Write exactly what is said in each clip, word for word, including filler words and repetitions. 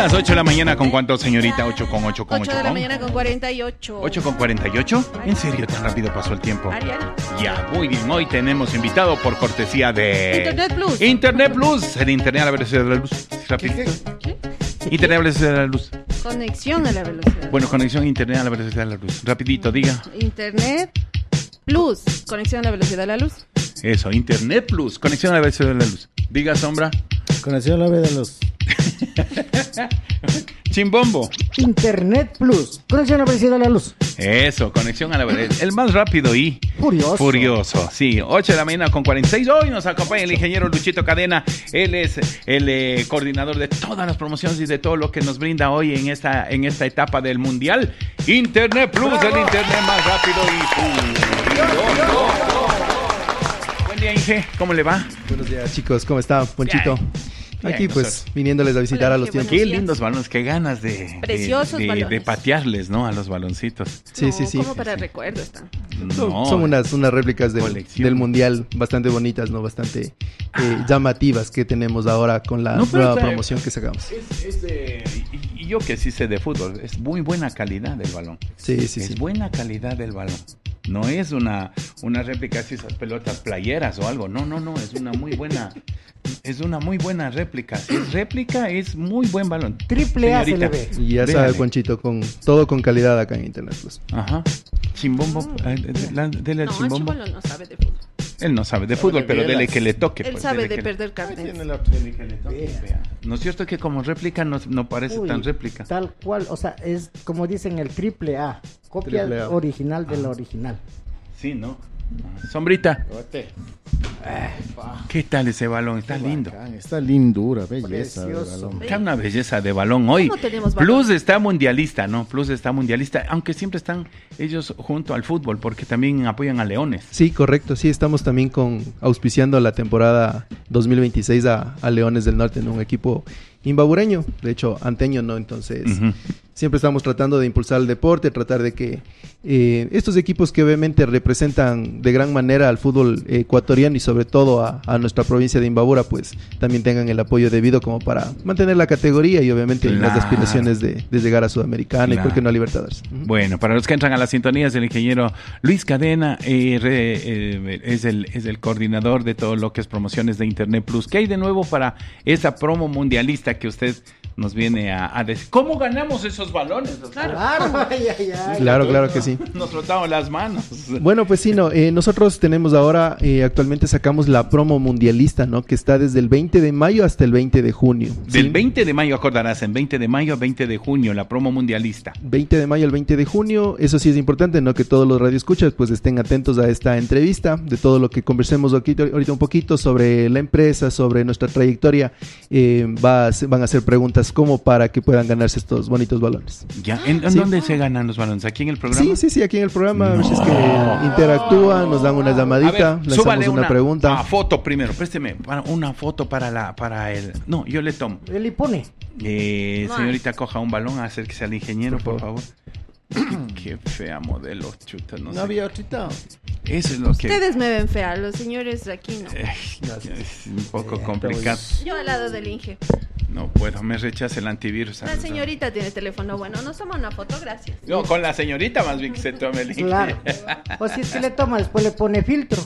las ocho de la mañana, ¿con cuánto, señorita? ocho con ocho con ocho de la mañana con cuarenta y ocho. ¿ocho con cuarenta y ocho? ¿En serio tan rápido pasó el tiempo? Ariel. Ya, muy bien. Hoy tenemos invitado por cortesía de... Internet Plus. Internet Plus. El internet a la velocidad de la luz. Rapidito. ¿Qué? Internet a la velocidad de la luz. Conexión a la velocidad. Bueno, conexión internet a la velocidad de la luz. Rapidito, diga. Internet Plus. Conexión a la velocidad de la luz. Eso, Internet Plus. Conexión a la velocidad de la luz. Diga, Sombra. Conexión a la velocidad de la luz. Chimbombo. Internet Plus. Conexión a la velocidad de la luz. Eso, conexión a la velocidad. El más rápido y... Furioso. Furioso, sí. ocho de la mañana con cuarenta y seis. Hoy nos acompaña el ingeniero Luchito Cadena. Él es el eh, coordinador de todas las promociones y de todo lo que nos brinda hoy en esta, en esta etapa del Mundial. Internet Plus, ¡bravo! El internet más rápido y... furioso. Buen día, Inge. ¿Cómo le va? Buenos días, chicos. ¿Cómo está, Ponchito? Bien, Aquí, pues, nosotros. viniéndoles a visitar Hola, a los qué tiempos. Qué días. lindos balones, qué ganas de... Preciosos de, de, balones. de patearles, ¿no? A los baloncitos. Sí, No, sí, sí. Como para recuerdo están. Son, No, son unas, unas réplicas del, colección. del Mundial bastante bonitas, ¿no? Bastante eh, llamativas que tenemos ahora con la No, pero nueva está- promoción que sacamos. Es, es de, y, y yo que sí sé de fútbol, es muy buena calidad del balón. Sí, sí, es sí. buena calidad del balón. No es una, una réplica así, esas pelotas playeras o algo. No, no, no, es una muy buena, es una muy buena réplica. Si es réplica, es muy buen balón. Triple A se le Señorita. ve. Y ya Véale. sabe, Ponchito, con todo con calidad acá en Internet Plus. Ajá. Chimbombo, eh, de- la- dele al No, el chimbombo. chibolo no sabe de fútbol. Él no sabe de fútbol, pero dele que le toque. Él pues, sabe dele de que- perder carnet. dele que le toque, vea. ¿No es cierto que como réplica no, no parece Uy, tan réplica? Tal cual, o sea, es como dicen el triple A. Copia Triple A. original de la original. Sí, ¿no? Sombrita, ¿qué tal ese balón? Está lindo. Bacán, está lindura, belleza. de Precioso. balón. Qué una belleza de balón hoy. ¿Cómo tenemos Plus balón? está mundialista, ¿no? Plus está mundialista, aunque siempre están ellos junto al fútbol, porque también apoyan a Leones. Sí, correcto. Sí, estamos también con auspiciando la temporada dos mil veintiséis a, a Leones del Norte, ¿no? Un equipo imbabureño, de hecho, anteño, ¿no? Entonces, Ujú. siempre estamos tratando de impulsar el deporte, tratar de que eh, estos equipos que obviamente representan de gran manera al fútbol eh, ecuatoriano y sobre todo a, a nuestra provincia de Imbabura, pues también tengan el apoyo debido como para mantener la categoría y obviamente las Claro. aspiraciones de, de llegar a Sudamericana y Claro. por qué no a Libertadores. Ujú. Bueno, para los que entran a las sintonías, el ingeniero Luis Cadena eh, re- eh, es, el, es el coordinador de todo lo que es promociones de Internet Plus. ¿Qué hay de nuevo para esa promo mundialista que usted nos viene a, a decir? ¿Cómo ganamos esos balones? Claro. Claro, ay, ay, ay. Claro, claro que sí. Nos frotamos las manos. Bueno, pues sí, no, eh, nosotros tenemos ahora, eh, actualmente sacamos la promo mundialista, ¿no? Que está desde el veinte de mayo hasta el veinte de junio. Del ¿sí? veinte de mayo, acordarás, en veinte de mayo a veinte de junio, la promo mundialista. veinte de mayo al veinte de junio, eso sí es importante, ¿no? Que todos los radioescuchas pues estén atentos a esta entrevista, de todo lo que conversemos aquí ahorita un poquito sobre la empresa, sobre nuestra trayectoria, eh, va a ser- van a hacer preguntas como para que puedan ganarse estos bonitos balones. ¿Ya? ¿En, en Sí. dónde se ganan los balones? ¿Aquí en el programa? Sí, sí, sí, aquí en el programa, a ver si es que No. interactúan, nos dan una A llamadita, ver, lanzamos súbale una, una pregunta. ah, foto primero, présteme para una foto para la para el. No, yo le tomo. Él y pone. Eh, No señorita, coja un balón, acérquese al ingeniero, por Por favor. Qué fea modelo, chuta, no, No sé. había otrita. Eso es lo que Ustedes me ven fea, los señores de aquí no. eh, es un poco complicado. Yo al lado del Inge. No puedo, me rechaza el antivirus. La señorita tiene teléfono bueno. Nos toma una foto, gracias. No, con la señorita más bien que se tome el Claro. O si es que le toma, después le pone filtro.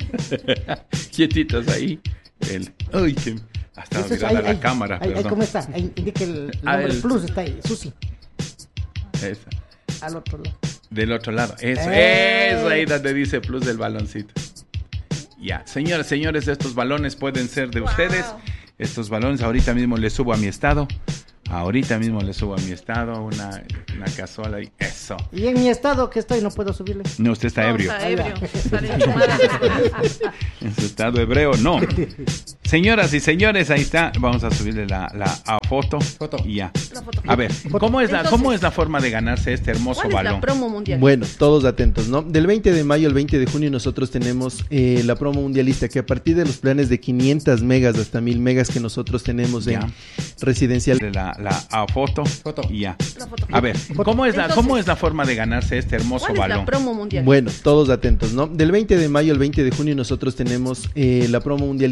Quietitos ahí. El, ay, que hasta Eso es- olvidar ahí, la ahí, cámara, ahí, ahí, perdón. ¿cómo está? Ahí indica el Ah, nombre el- plus, está ahí, Susi, Esa. al otro lado. Del otro lado. Eso, ¡Eh! eso ahí donde dice plus del baloncito. Ya, señores, señores, estos balones pueden ser de Wow. ustedes. Estos balones, ahorita mismo les subo a mi estado. Ahorita mismo les subo a mi estado una, una cazuela y eso. Y en mi estado que estoy no puedo subirle. No, usted está No, ebrio. Está ebrio. Está enchumada. En su estado hebreo, no. Señoras y señores, ahí está. Vamos a subirle la, la a foto. Foto. Y ya. La foto. A ver, ¿cómo es, la, Entonces, ¿cómo es la forma de ganarse este hermoso ¿Cuál es balón? la promo mundial? Bueno, todos atentos, ¿no? Del veinte de mayo al veinte de junio nosotros tenemos eh, la promo mundialista que a partir de los planes de quinientas megas hasta mil megas que nosotros tenemos en Ya. residencial. De la, la a foto, Foto. y ya. La foto. A ver, ¿cómo es, la, Entonces, ¿cómo es la forma de ganarse este hermoso ¿Cuál es balón? la promo mundial? Bueno, todos atentos, ¿no? Del veinte de mayo al veinte de junio nosotros tenemos eh, la promo mundialista